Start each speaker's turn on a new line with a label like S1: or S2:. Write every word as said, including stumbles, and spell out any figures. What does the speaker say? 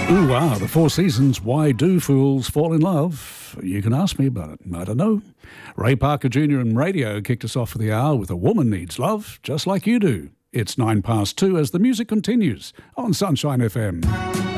S1: Ooh, wow, the Four Seasons, Why Do Fools Fall in Love? You can ask me about it. I don't know. Ray Parker Junior and Radio kicked us off for the hour with A Woman Needs Love, just like you do. It's nine past two as the music continues on Sunshine F M.